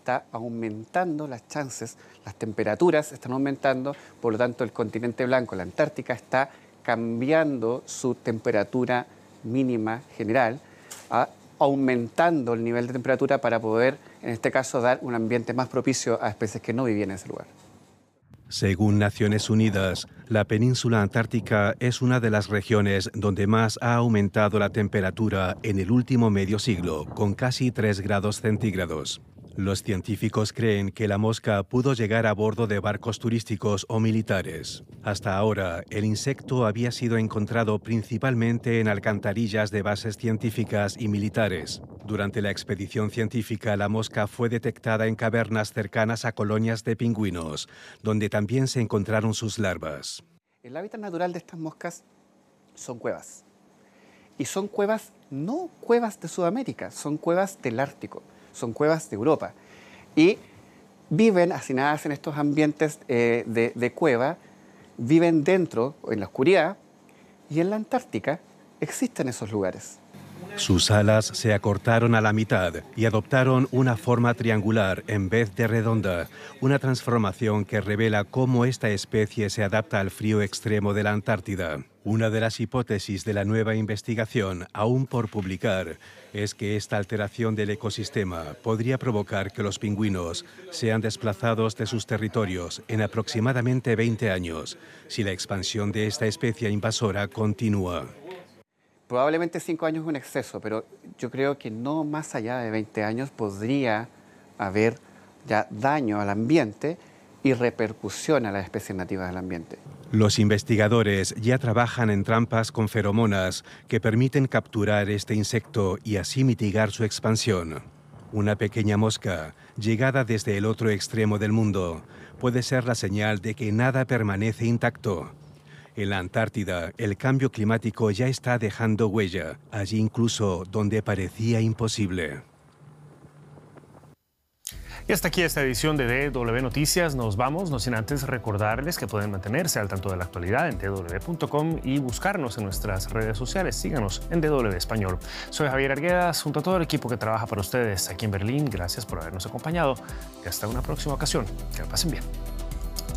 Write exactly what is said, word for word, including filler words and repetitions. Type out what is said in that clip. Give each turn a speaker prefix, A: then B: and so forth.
A: está aumentando las chances, las temperaturas están aumentando, por lo tanto el continente blanco, la Antártica, está cambiando su temperatura mínima general, a, aumentando el nivel de temperatura para poder, en este caso, dar un ambiente más propicio a especies que no vivían en ese lugar.
B: Según Naciones Unidas, la península antártica es una de las regiones donde más ha aumentado la temperatura en el último medio siglo, con casi tres grados centígrados. Los científicos creen que la mosca pudo llegar a bordo de barcos turísticos o militares. Hasta ahora, el insecto había sido encontrado principalmente en alcantarillas de bases científicas y militares. Durante la expedición científica, la mosca fue detectada en cavernas cercanas a colonias de pingüinos, donde también se encontraron sus larvas.
A: El hábitat natural de estas moscas son cuevas. Y son cuevas, no cuevas de Sudamérica, son cuevas del Ártico. Son cuevas de Europa y viven hacinadas en estos ambientes eh, de, de cueva, viven dentro, en la oscuridad, y en la Antártica existen esos lugares.
B: Sus alas se acortaron a la mitad y adoptaron una forma triangular en vez de redonda, una transformación que revela cómo esta especie se adapta al frío extremo de la Antártida. Una de las hipótesis de la nueva investigación, aún por publicar, es que esta alteración del ecosistema podría provocar que los pingüinos sean desplazados de sus territorios en aproximadamente veinte años, si la expansión de esta especie invasora continúa.
A: Probablemente cinco años es un exceso, pero yo creo que no más allá de veinte años podría haber ya daño al ambiente y repercusión a las especies nativas del ambiente.
B: Los investigadores ya trabajan en trampas con feromonas que permiten capturar este insecto y así mitigar su expansión. Una pequeña mosca, llegada desde el otro extremo del mundo, puede ser la señal de que nada permanece intacto. En la Antártida, el cambio climático ya está dejando huella, allí incluso donde parecía imposible.
C: Y hasta aquí esta edición de D W Noticias. Nos vamos, no sin antes recordarles que pueden mantenerse al tanto de la actualidad en d w punto com y buscarnos en nuestras redes sociales. Síganos en D W Español. Soy Javier Arguedas, junto a todo el equipo que trabaja para ustedes aquí en Berlín. Gracias por habernos acompañado y hasta una próxima ocasión. Que la pasen bien.